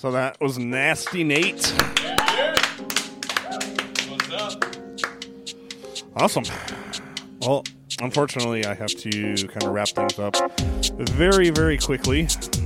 So that was Nasty Nate. What's up? Awesome. Well, unfortunately, I have to kind of wrap things up very, very quickly.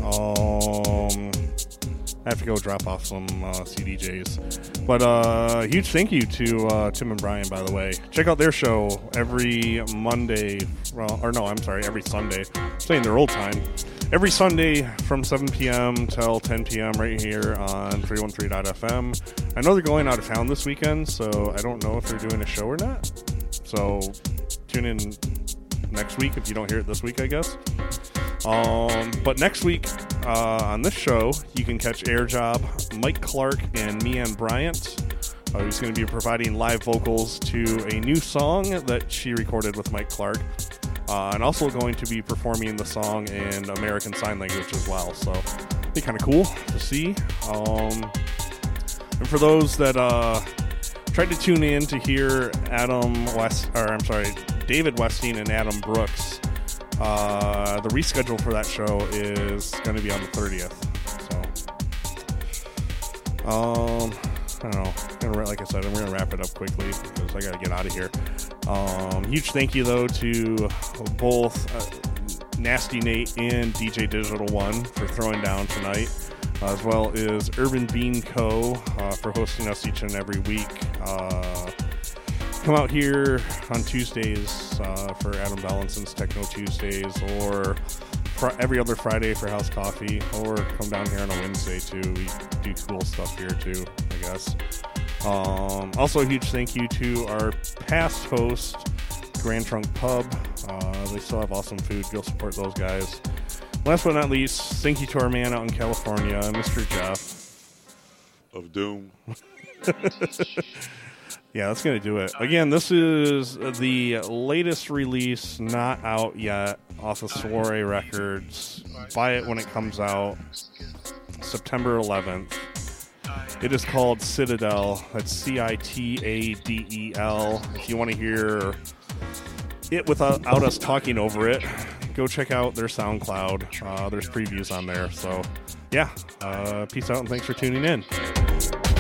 I have to go drop off some CDJs. But huge thank you to Tim and Brian, by the way. Check out their show every Monday. Every Sunday. I'm saying their old time. Every Sunday from 7 p.m. till 10 p.m. right here on 313.fm. I know they're going out of town this weekend, so I don't know if they're doing a show or not. So tune in next week if you don't hear it this week, I guess. But next week on this show, you can catch Airjob, Mike Clark, and Meehan Bryant. Who's going to be providing live vocals to a new song that she recorded with Mike Clark. And also going to be performing the song in American Sign Language as well. So it'll be kind of cool to see. And for those that tried to tune in to hear David Westing and Adam Brooks, the reschedule for that show is going to be on the 30th. So, I don't know. Like I said, I'm going to wrap it up quickly because I got to get out of here. Huge thank you, though, to both Nasty Nate and DJ Digital One for throwing down tonight, as well as Urban Bean Co. For hosting us each and every week. Come out here on Tuesdays for Adam Ballinson's Techno Tuesdays, or every other Friday for House Coffee, or come down here on a Wednesday too. We do cool stuff here too, I guess. Also, a huge thank you to our past host, Grand Trunk Pub. They still have awesome food. Go support those guys. Last but not least, thank you to our man out in California, Mr. Jeff Of Doom. Yeah, that's going to do it. Again, this is the latest release, not out yet, off of Soiree Records. Buy it when it comes out, September 11th. It is called Citadel. That's Citadel. If you want to hear it without us talking over it, go check out their SoundCloud. There's previews on there. So, yeah, peace out and thanks for tuning in.